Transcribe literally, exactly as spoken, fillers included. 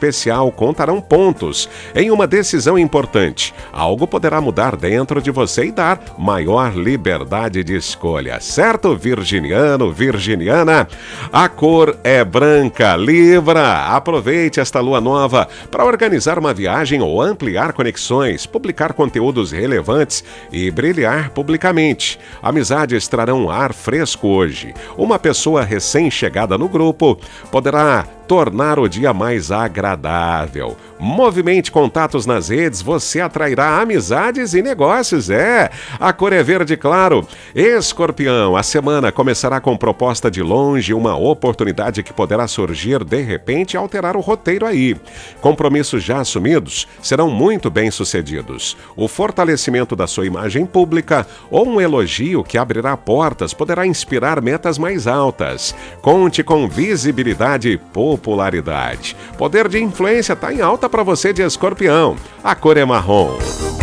especial contarão pontos em uma decisão importante. Algo poderá mudar dentro de você e dar maior liberdade de escolha. Certo, virginiano, virginiana? A cor é branca. Libra, aproveite esta lua nova para organizar uma viagem ou ampliar conexões, publicar conteúdos relevantes e brilhar publicamente. Amizades trarão ar fresco hoje. Uma pessoa recém-chegada no grupo poderá tornar o dia mais agradável. Movimente contatos nas redes, você atrairá amizades e negócios, é. A cor é verde claro. Escorpião, a semana começará com proposta de longe, uma oportunidade que poderá surgir de repente e alterar o roteiro aí. Compromissos já assumidos serão muito bem sucedidos. O fortalecimento da sua imagem pública ou um elogio que abrirá portas poderá inspirar metas mais altas. Conte com visibilidade e popularidade. Poder de influência está em alta para você de Escorpião. A cor é marrom.